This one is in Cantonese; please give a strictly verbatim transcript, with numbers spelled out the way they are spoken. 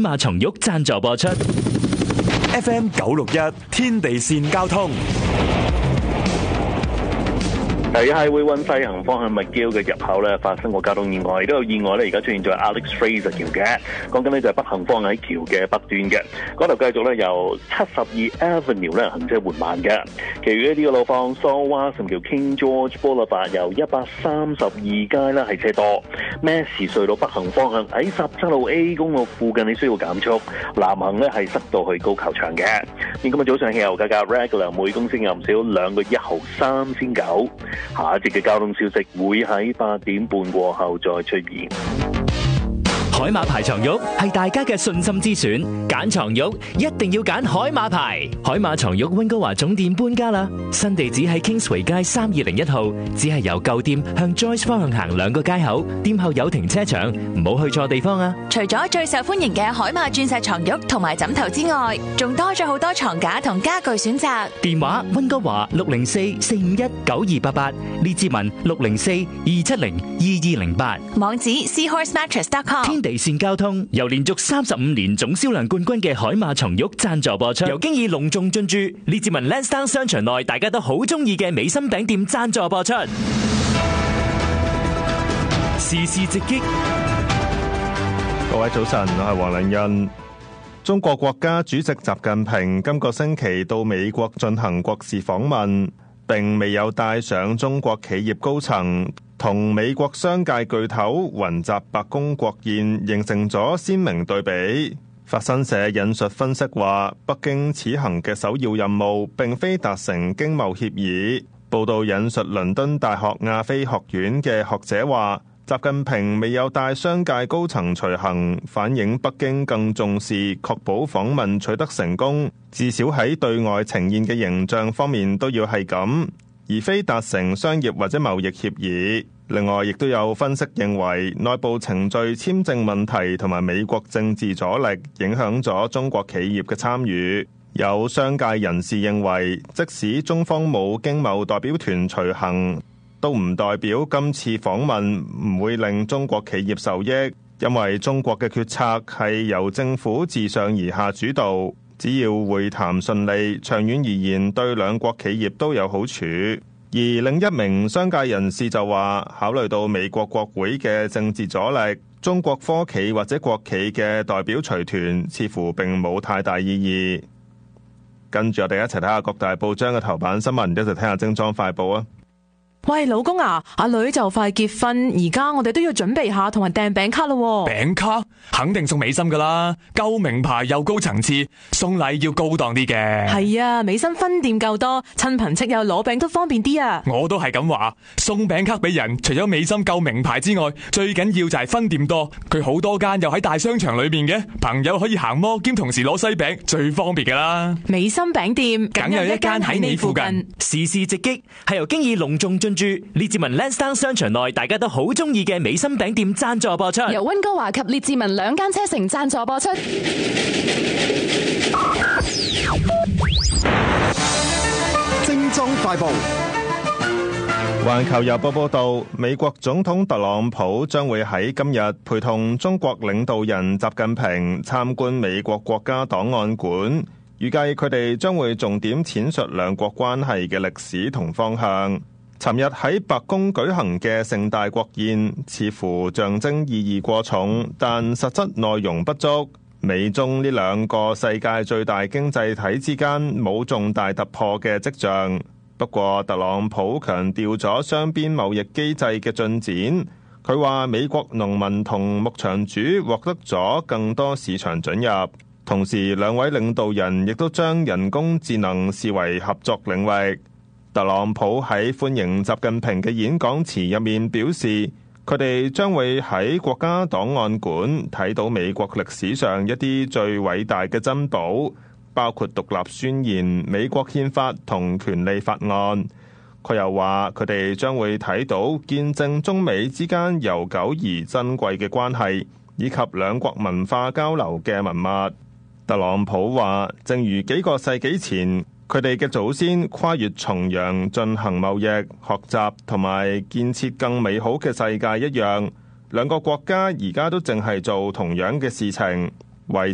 馬松玉贊助播出。 F M 九六一天地線交通。 喺 Highway One 西行方向麥嬌嘅入口咧發生過交通意外，亦都有意外咧，而家出現咗 Alex Fraser 橋嘅。講緊呢就係北行方向喺橋嘅北端嘅，嗰度繼續咧由七十二 Avenue 咧行車緩慢嘅。其餘一啲嘅路況，蘇瓦臣橋 King George Boulevard 由一百三十二街咧係車多。Massey 隧道北行方向喺十七號 A 公路附近，你需要減速。南行咧係塞到去高球場嘅。而今日早上汽油價格 regular 每公升有唔少兩個一毫三仙九。下一節嘅交通消息會喺八點半過後再出現。 海馬牌床褥係大家嘅信心之選，揀床褥一定要揀海馬牌。海馬床褥溫哥華總店搬家啦，新地址喺 Kingsway 街三二零一號，只係由舊店向 Joyce 方向行兩個街口，店後有停車場，唔好去錯地方啊！ 除咗最受歡迎嘅海馬鑽石床褥同埋枕頭之外，仲多咗好多床架同家具選擇。 電話溫哥華六零四四五一九二八八，列志文六零四二七零二二零八， 網址 seahorse mattress dot com。 地線交通由連續三十五年總銷量冠軍嘅海馬床褥贊助播出，由經已隆重進駐列治文 Lansdowne 商場內大家都好中意嘅美心餅店贊助播出。時事直擊， 各位早晨，我係黃玲欣。中國國家主席習近平今個星期到美國進行國事訪問，並未有帶上中國企業高層同美國商界巨頭雲集白宮國宴，形成咗鮮明對比。法新社引述分析話，北京此行嘅首要任務並非達成經貿協議。報道引述倫敦大學亞非學院嘅學者話，習近平未有帶商界高層隨行，反映北京更重視確保訪問取得成功，至少喺對外呈現嘅形象方面都要係咁，而非達成商業或者貿易協議。另外，亦都有分析認為，內部程序簽證問題同埋美國政治阻力影響咗中國企業嘅參與。有商界人士認為，即使中方冇經貿代表團隨行，都唔代表今次訪問唔會令中國企業受益，因為中國嘅決策係由政府自上而下主導，只要會談順利，長遠而言對兩國企業都有好處。而另一名商界人士就話，考慮到美國國會嘅政治阻力，中國科企或者國企嘅代表隨團似乎並冇太大意義。跟住我哋一齊睇下各大報章嘅頭版新聞，一齊睇下精裝快報啊！ 喂，老公啊，阿女就快結婚，而家我哋都要準備下同埋訂餅卡咯。 餅卡肯定送美心噶啦，夠名牌又高層次，送禮要高檔啲嘅。係啊，美心分店夠多，親朋戚友攞餅都方便啲啊。 我都係咁話，送餅卡俾人，除咗美心夠名牌之外，最緊要就係分店多。佢好多間又喺大商場裏面嘅，朋友可以行摩兼同時攞西餅，最方便噶啦。 美心餅店梗有一間喺你附近。 時事直擊係由經已隆重進駐列治文 Lansdowne 商場內大家都好中意嘅美心餅店贊助播出， 由溫哥華及列治文兩間車城贊助播出。 精裝快報。 環球郵報報道，美國總統特朗普將會喺今日陪同中國領導人習近平參觀美國國家檔案館，預計佢哋將會重點闡述兩國關係嘅歷史同方向。尋日喺白宮舉行嘅盛大國宴，似乎象徵意義過重，但實質內容不足。美中呢兩個世界最大經濟體之間冇重大突破嘅跡象。不過，特朗普強調咗雙邊貿易機制嘅進展。佢話美國農民同牧場主獲得咗更多市場准入。同時，兩位領導人亦都將人工智能視為合作領域。特朗普喺歡迎習近平嘅演講詞入面表示，佢哋將會喺國家檔案館睇到美國歷史上一啲最偉大嘅珍寶，包括獨立宣言、美國憲法同權利法案。佢又話，佢哋將會睇到見證中美之間悠久而珍貴嘅關係，以及兩國文化交流嘅文物。特朗普話，正如幾個世紀前，佢哋嘅祖先跨越重洋進行貿易、學習同埋建設更美好嘅世界一樣，兩個國家而家都淨係做同樣嘅事情。為